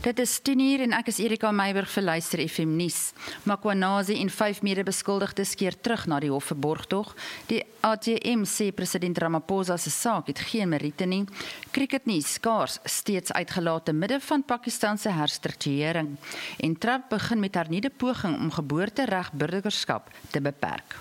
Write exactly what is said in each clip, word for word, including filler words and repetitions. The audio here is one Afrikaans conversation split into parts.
Dit is tien uur en ek is Erika Meiburg vir Luister F M Nuus. Mkhwanazi en vyf mede-beskuldigdes keer terug na die hof vir borgtog. Die A G M sê president Ramaphosa se saak het geen meriete nie. Cricketnuus skaars steeds uitgelaat te midde van Pakistan se herstrukturering. En Trump begin met hernieude poging om geboortereg burgerskap te beperk.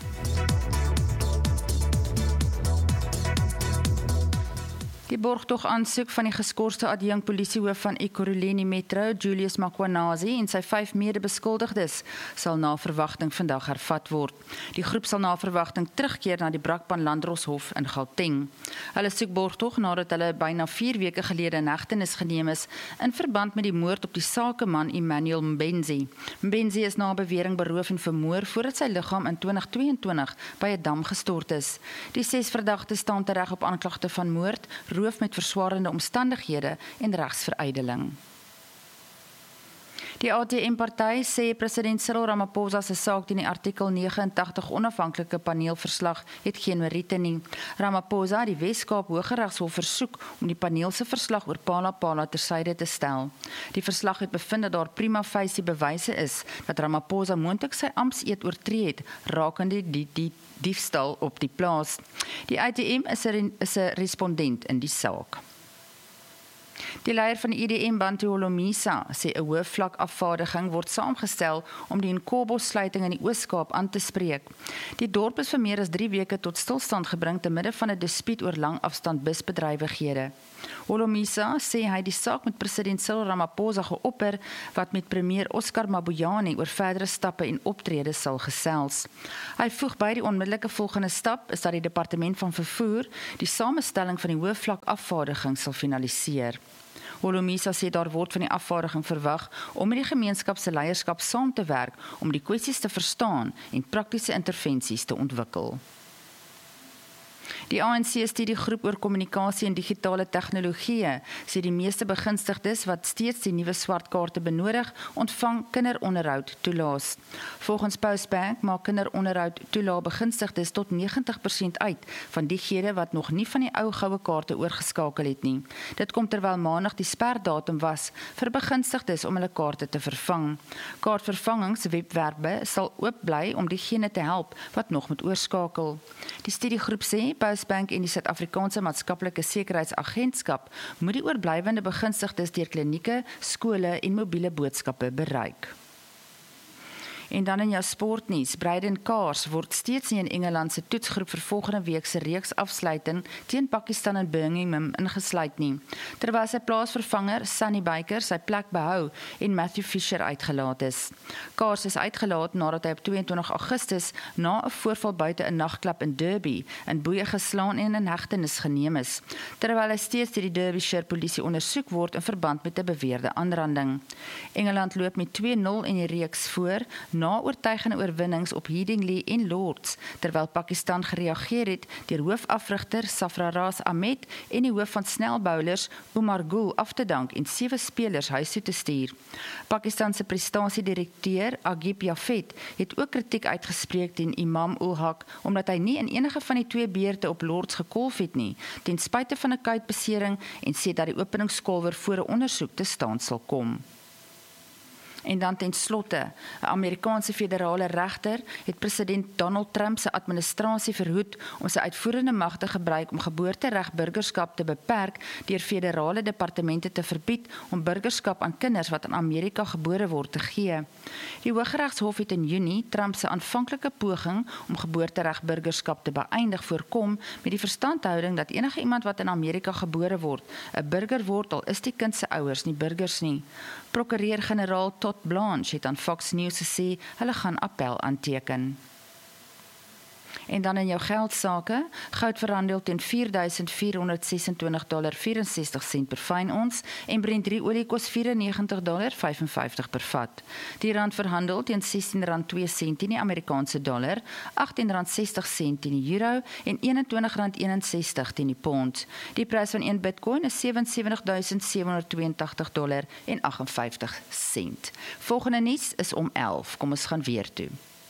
Die borgtog aansoek van die geskorste adjunk polisiehoof van Ekurhuleni Metro, Julius Mkhwanazi en sy vyf mede-beskuldigdes sal na verwagting vandag hervat word. Die groep sal na verwagting terugkeer na die Brakpan Landdroshof in Gauteng. Hulle soek borgtog nadat hulle byna vier weke gelede in hegtenis geneem is in verband met die moord op die sakeman Emmanuel Mbenzi. Mbenzi is na bewering beroof en vermoor voordat sy liggaam in twintig tweeëntwintig by 'n dam gestort is. Die ses verdagtes staan tereg op aanklagte van moord, roof met verswarende omstandighede en regsverydeling. Die A T M-party sê president Cyril Ramaphosa se saak teen die artikel nege en tagtig onafhanklike paneelverslag het geen meriete nie. Ramaphosa het die Wes-Kaap Hooggeregshof versoek om die paneel se verslag oor Palapala tersyde te stel. Die verslag het bevind dat daar prima facie bewyse is dat Ramaphosa moontlik sy amptseed oortree het rakende die, die diefstal op die plaas. Die I T M is 'n is 'n respondent in die saak. Die leier van die I D M, Bantu Holomisa, sê 'n hoë vlak afvaardiging word saamgestel om die Nkobo-sluiting in die Oos-Kaap aan te spreek. Die dorp is vir meer as drie weke tot stilstand gebring te midde van 'n dispuut oor langafstand busbedrywighede. Holomisa sê hy die saak met president Cyril Ramaphosa geopper wat met premier Oscar Mabuyane oor verdere stappe en optredes sal gesels. Hy voeg by die onmiddellike volgende stap is dat die departement van vervoer die samestelling van die hoë vlak afvaardiging sal finaliseer. Holomisa sê daar word van die afvaardiging verwag om met die gemeenskap se leierskap saam te werk om die kwessies te verstaan en praktiese intervensies te ontwikkel. Die A N C studiegroep oor kommunikasie en digitale tegnologieë sê die meeste begunstigdes wat steeds die nuwe swartkaarte benodig, ontvang kinderonderhoud toelaas. Volgens Postbank maak kinderonderhoud toelaas begunstigdes tot negentig persent uit van diegene wat nog nie van die ou goue kaarte oorgeskakel het nie. Dit kom terwyl maandag die sperdatum was vir begunstigdes om hulle kaarte te vervang. Kaartvervangingswebwerwe sal oop bly om diegene te help wat nog moet oorskakel. Die studiegroep sê Postbank en die Suid-Afrikaanse Maatskaplike Sekuriteitsagentskap moet die oorblywende begunstigdes deur klinieke, skole en mobiele boodskappe bereik. En dan in jou sportnuus, Braden Kaars word steeds nie in Engeland se toetsgroep vir volgende week se reeks afsluiting teen Pakistan in Birmingham ingesluit nie, terwyl sy plaasvervanger Sonny Baker sy plek behou en Matthew Fisher uitgelaat is. Kaars is uitgelaat nadat hy op twee en twintig Augustus na 'n voorval buite 'n nagklub in Derby in boeye geslaan en in hegtenis geneem is, terwyl hy steeds deur die Derbyshire polisie ondersoek word in verband met 'n beweerde aanranding. Engeland loop met twee nul in die reeks voor, na oortuigende oorwinnings op Headingley en Lords, terwyl Pakistan gereageer het deur hoofafrigter Safraraz Ahmed en die hoof van snelbowlers Umar Gul af te dank en sewe spelers huis toe te stuur. Pakistan se prestasiedirekteur Agib Jafet het ook kritiek uitgespreek teen Imam ul Haq omdat hy nie in enige van die twee beurte op Lords gekolf het nie, ten spyte van 'n kuitbesering en sê dat die openingskolwer voor 'n ondersoek te staan sal kom. En dan ten slotte, 'n Amerikaanse federale regter het president Donald Trump se administrasie verhoed om sy uitvoerende mag te gebruik om geboortereg burgerskap te beperk deur federale departemente te verbied om burgerskap aan kinders wat in Amerika gebore word te gee. Die Hooggeregshof het in Junie Trump se aanvanklike poging om geboortereg burgerskap te beëindig voorkom met die verstandhouding dat enige iemand wat in Amerika gebore word, 'n burger word al is die kind se ouers nie burgers nie. Prokureur-generaal Todd Blanche het aan Fox News gesê hulle gaan appel aanteken. En dan in jou geldsake, goud verhandel teen vier duisend vier honderd sesentwintig komma vierensestig sent per fyn ons en Brent drie olie kos vyfennegentig komma vyfenvyftig per vat. Die rand verhandel teen sestien rand twee sent teen die Amerikaanse dollar, agttien rand sestig sent teen die euro en eenentwintig rand eenensestig teen die pond. Die prys van een Bitcoin is sewensewentigduisend sewenhonderdtweeëntagtig komma agtenvyftig sent. Volgende nuus is om elf. Kom ons gaan weer toe.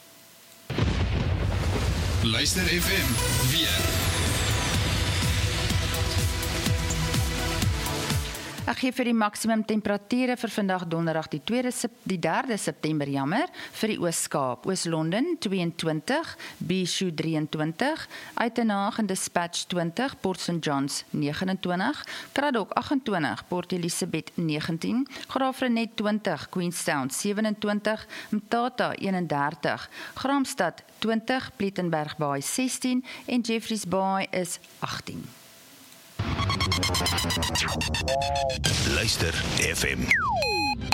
Luister F M, weer. Ek gee vir die maksimum temperature vir vandag donderdag die tweede die derde September jammer vir die Oos-Kaap. Oos-London tweeëntwintig, Bishu drieëntwintig, Uitenhage en Dispatch twintig, Port Saint Johns negenentwintig, Kraddock agt-en-twintig, Port Elizabeth negentien, Graafrenet twintig, Queenstown sewenentwintig, Mthatha eenendertig, Graamsstad twintig, Plettenberg Bay sestien en Jeffreys Bay is agttien. Luister F M.